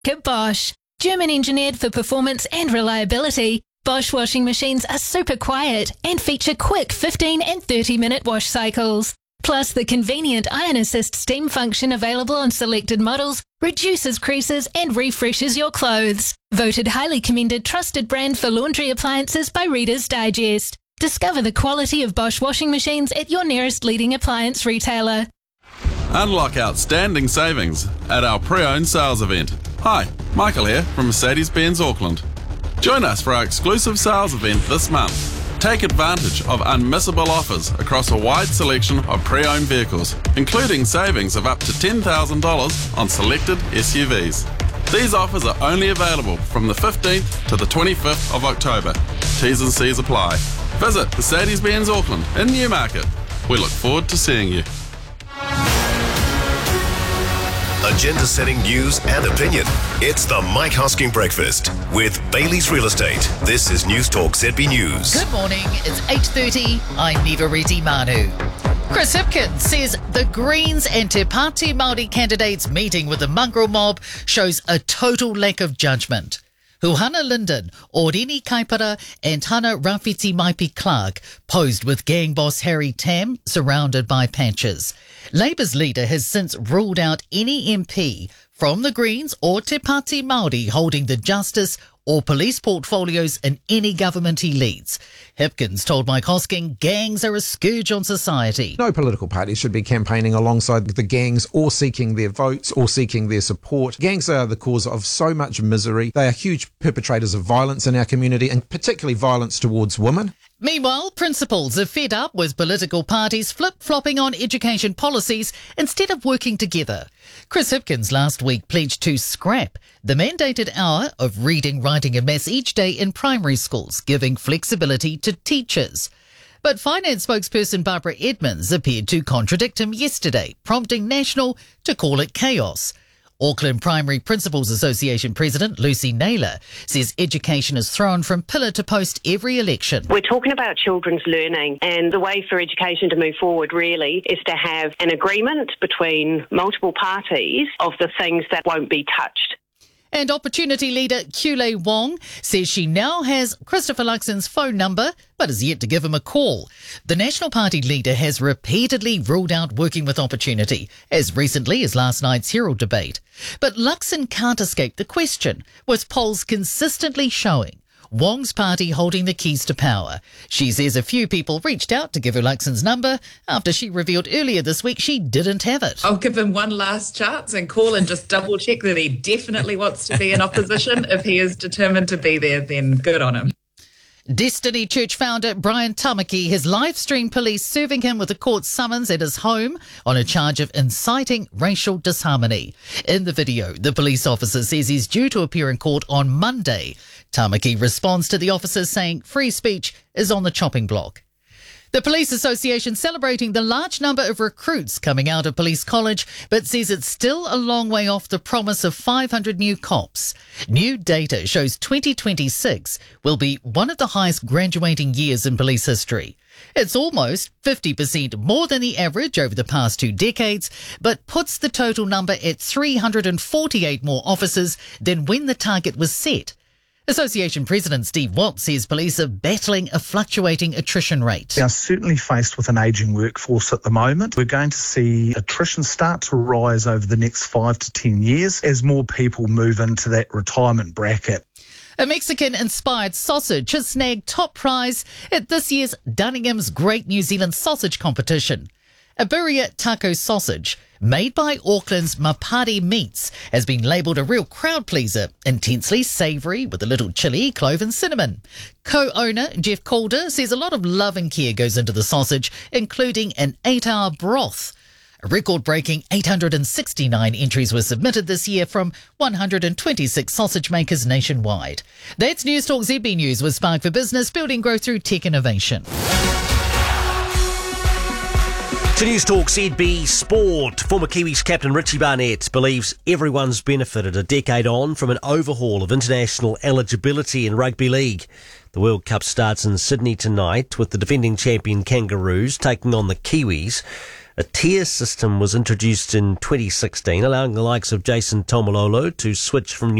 At Bosch. German engineered for performance and reliability, Bosch washing machines are super quiet and feature quick 15 and 30-minute wash cycles. Plus, the convenient Iron Assist steam function available on selected models reduces creases and refreshes your clothes. Voted highly commended trusted brand for laundry appliances by Reader's Digest. Discover the quality of Bosch washing machines at your nearest leading appliance retailer. Unlock outstanding savings at our pre-owned sales event. Hi, Michael here from Mercedes-Benz Auckland. Join us for our exclusive sales event this month. Take advantage of unmissable offers across a wide selection of pre-owned vehicles, including savings of up to $10,000 on selected SUVs. These offers are only available from the 15th to the 25th of October. T's and C's apply. Visit Mercedes-Benz Auckland in Newmarket. We look forward to seeing you. Agenda-setting news and opinion. It's the Mike Hosking Breakfast with Bailey's Real Estate. This is News Talk ZB News. Good morning. It's 8:30. I'm Neva Reti Manu. Chris Hipkins says the Greens and Te Pāti Māori candidates meeting with the mongrel mob shows a total lack of judgment. Huhana Linden, Orini Kaipara and Hana Rafiti Maipi Clark posed with gang boss Harry Tam, surrounded by patches. Labour's leader has since ruled out any MP from the Greens or Te Pāti Māori holding the justice or police portfolios in any government he leads. Hipkins told Mike Hosking gangs are a scourge on society. No political party should be campaigning alongside the gangs or seeking their votes or seeking their support. Gangs are the cause of so much misery. They are huge perpetrators of violence in our community, and particularly violence towards women. Meanwhile, principals are fed up with political parties flip-flopping on education policies instead of working together. Chris Hipkins last week pledged to scrap the mandated hour of reading, writing and maths each day in primary schools, giving flexibility to teachers. But finance spokesperson Barbara Edmonds appeared to contradict him yesterday, prompting National to call it chaos. Auckland Primary Principals Association President Lucy Naylor says education is thrown from pillar to post every election. We're talking about children's learning, and the way for education to move forward really is to have an agreement between multiple parties of the things that won't be touched. And Opportunity leader Kule Wong says she now has Christopher Luxon's phone number, but has yet to give him a call. The National Party leader has repeatedly ruled out working with Opportunity, as recently as last night's Herald debate. But Luxon can't escape the question, with polls consistently showing Wong's party holding the keys to power. She says a few people reached out to give her Luxon's number after she revealed earlier this week she didn't have it. I'll give him one last chance and call and just double check that he definitely wants to be in opposition. If he is determined to be there, then good on him. Destiny Church founder Brian Tamaki has live-streamed police serving him with a court summons at his home on a charge of inciting racial disharmony. In the video, the police officer says he's due to appear in court on Monday. Tamaki responds to the officer saying free speech is on the chopping block. The Police Association celebrating the large number of recruits coming out of Police College, but says it's still a long way off the promise of 500 new cops. New data shows 2026 will be one of the highest graduating years in police history. It's almost 50% more than the average over the past 2 decades, but puts the total number at 348 more officers than when the target was set. Association President Steve Watt says police are battling a fluctuating attrition rate. We are certainly faced with an ageing workforce at the moment. We're going to see attrition start to rise over the next 5 to 10 years as more people move into that retirement bracket. A Mexican-inspired sausage has snagged top prize at this year's Dunningham's Great New Zealand Sausage Competition. A birria taco sausage, made by Auckland's Mapari Meats, has been labelled a real crowd pleaser, intensely savoury with a little chilli, clove and cinnamon. Co-owner Jeff Calder says a lot of love and care goes into the sausage, including an 8-hour broth. A record-breaking 869 entries were submitted this year from 126 sausage makers nationwide. That's News Talk ZB News with Spark for Business, building growth through tech innovation. To News Talk ZB Sport, former Kiwis captain Richie Barnett believes everyone's benefited a decade on from an overhaul of international eligibility in rugby league. The World Cup starts in Sydney tonight with the defending champion Kangaroos taking on the Kiwis. A tier system was introduced in 2016, allowing the likes of Jason Tomololo to switch from